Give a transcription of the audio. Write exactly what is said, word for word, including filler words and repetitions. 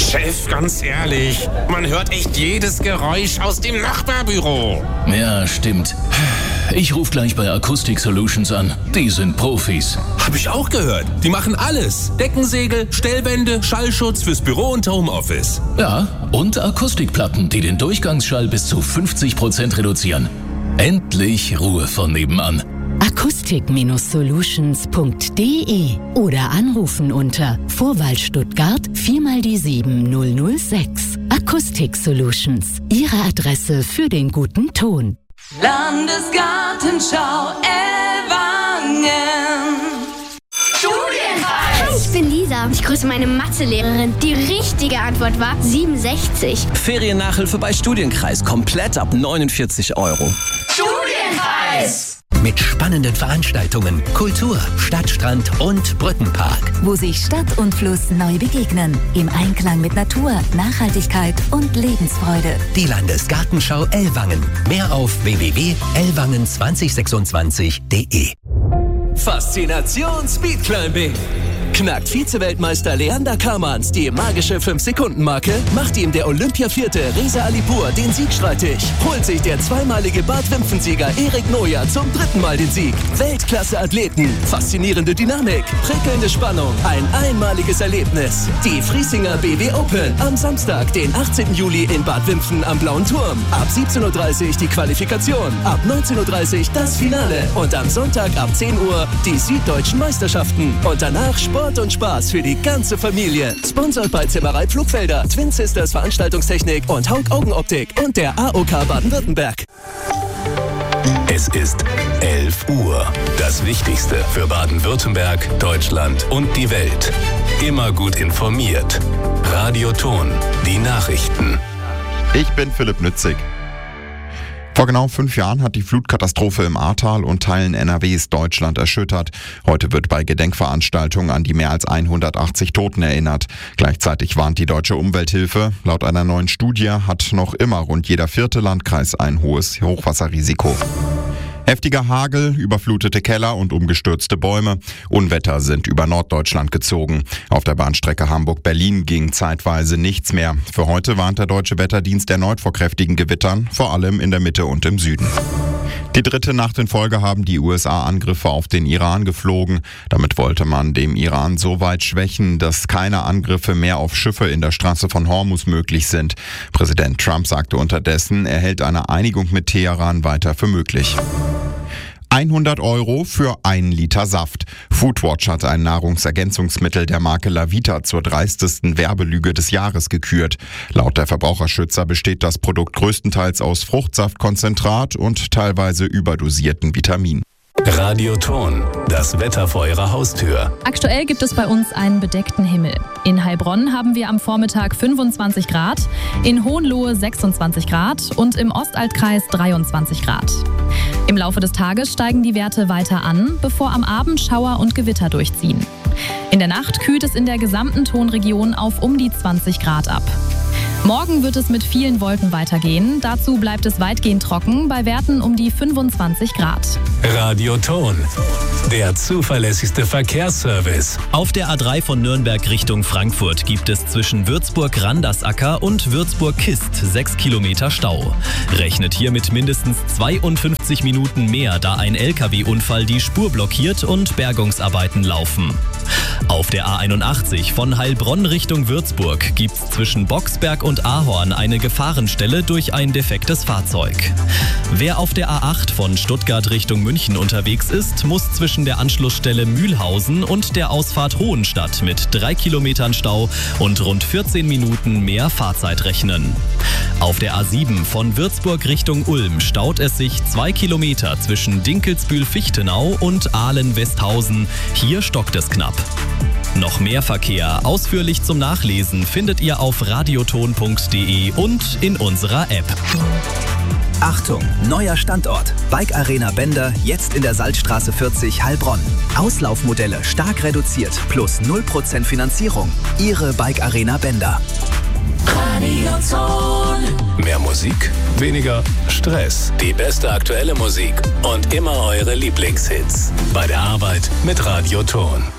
Chef, ganz ehrlich, man hört echt jedes Geräusch aus dem Nachbarbüro. Ja, stimmt. Ich rufe gleich bei Acoustic Solutions an. Die sind Profis. Hab ich auch gehört. Die machen alles. Deckensegel, Stellwände, Schallschutz fürs Büro und Homeoffice. Ja, und Akustikplatten, die den Durchgangsschall bis zu fünfzig Prozent reduzieren. Endlich Ruhe von nebenan. Acoustic Solutions punkt de oder anrufen unter Vorwahl Stuttgart vier mal die sieben null null sechs. Acoustic Solutions, Ihre Adresse für den guten Ton. Landesgartenschau Ellwangen. Hi, ich bin Lisa. Ich grüße meine Mathelehrerin. Die richtige Antwort war siebenundsechzig. Feriennachhilfe bei Studienkreis. Komplett ab neunundvierzig Euro. Studienkreis. Mit spannenden Veranstaltungen, Kultur, Stadtstrand und Brückenpark. Wo sich Stadt und Fluss neu begegnen. Im Einklang mit Natur, Nachhaltigkeit und Lebensfreude. Die Landesgartenschau Ellwangen. Mehr auf w w w punkt ellwangen zwanzig sechsundzwanzig punkt de. Faszination Speedclimbing. Knackt Vize-Weltmeister Leander Kamans die magische fünf Sekunden Marke, macht ihm der Olympia-Vierte Reza Alipur den Sieg streitig, holt sich der zweimalige Bad-Wimpfen-Sieger Erik Noja zum dritten Mal den Sieg. Weltklasse-Athleten, faszinierende Dynamik, prickelnde Spannung, ein einmaliges Erlebnis. Die Friesinger B W Open am Samstag, den achtzehnten Juli in Bad Wimpfen am Blauen Turm. Ab siebzehn Uhr dreißig die Qualifikation, ab neunzehn Uhr dreißig das Finale und am Sonntag ab zehn Uhr die Süddeutschen Meisterschaften. Und danach Sport und Spaß für die ganze Familie. Sponsored bei Zimmerei Pflugfelder, Twin Sisters Veranstaltungstechnik und Haug Augenoptik und der A O K Baden-Württemberg. Es ist elf Uhr. Das Wichtigste für Baden-Württemberg, Deutschland und die Welt. Immer gut informiert. Radio Ton, die Nachrichten. Ich bin Philipp Nützig. Vor genau fünf Jahren hat die Flutkatastrophe im Ahrtal und Teilen N R Ws Deutschland erschüttert. Heute wird bei Gedenkveranstaltungen an die mehr als hundertachtzig Toten erinnert. Gleichzeitig warnt die Deutsche Umwelthilfe. Laut einer neuen Studie hat noch immer rund jeder vierte Landkreis ein hohes Hochwasserrisiko. Heftiger Hagel, überflutete Keller und umgestürzte Bäume. Unwetter sind über Norddeutschland gezogen. Auf der Bahnstrecke Hamburg-Berlin ging zeitweise nichts mehr. Für heute warnt der Deutsche Wetterdienst erneut vor kräftigen Gewittern, vor allem in der Mitte und im Süden. Die dritte Nacht in Folge haben die U S A Angriffe auf den Iran geflogen. Damit wollte man dem Iran so weit schwächen, dass keine Angriffe mehr auf Schiffe in der Straße von Hormuz möglich sind. Präsident Trump sagte unterdessen, er hält eine Einigung mit Teheran weiter für möglich. hundert Euro für einen Liter Saft. Foodwatch hat ein Nahrungsergänzungsmittel der Marke Lavita zur dreistesten Werbelüge des Jahres gekürt. Laut der Verbraucherschützer besteht das Produkt größtenteils aus Fruchtsaftkonzentrat und teilweise überdosierten Vitaminen. Radio Ton, das Wetter vor Ihrer Haustür. Aktuell gibt es bei uns einen bedeckten Himmel. In Heilbronn haben wir am Vormittag fünfundzwanzig Grad, in Hohenlohe sechsundzwanzig Grad und im Ostaltkreis dreiundzwanzig Grad. Im Laufe des Tages steigen die Werte weiter an, bevor am Abend Schauer und Gewitter durchziehen. In der Nacht kühlt es in der gesamten Tonregion auf um die zwanzig Grad ab. Morgen wird es mit vielen Wolken weitergehen. Dazu bleibt es weitgehend trocken, bei Werten um die fünfundzwanzig Grad. Radio Ton, der zuverlässigste Verkehrsservice. Auf der A drei von Nürnberg Richtung Frankfurt gibt es zwischen Würzburg-Randersacker und Würzburg-Kist sechs Kilometer Stau. Rechnet hier mit mindestens zweiundfünfzig Minuten mehr, da ein L K W-Unfall die Spur blockiert und Bergungsarbeiten laufen. Auf der A einundachtzig von Heilbronn Richtung Würzburg gibt es zwischen Boxberg und Ahorn eine Gefahrenstelle durch ein defektes Fahrzeug. Wer auf der A acht von Stuttgart Richtung München unterwegs ist, muss zwischen der Anschlussstelle Mühlhausen und der Ausfahrt Hohenstadt mit drei Kilometern Stau und rund vierzehn Minuten mehr Fahrzeit rechnen. Auf der A sieben von Würzburg Richtung Ulm staut es sich zwei Kilometer zwischen Dinkelsbühl-Fichtenau und Ahlen-Westhausen. Hier stockt es knapp. Noch mehr Verkehr ausführlich zum Nachlesen findet ihr auf radioton punkt de und in unserer App. Achtung, neuer Standort. Bike Arena Bender, jetzt in der Salzstraße vierzig Heilbronn. Auslaufmodelle stark reduziert, plus null Prozent Finanzierung. Ihre Bike Arena Bender. Radioton. Mehr Musik, weniger Stress. Die beste aktuelle Musik und immer eure Lieblingshits. Bei der Arbeit mit Radio Ton.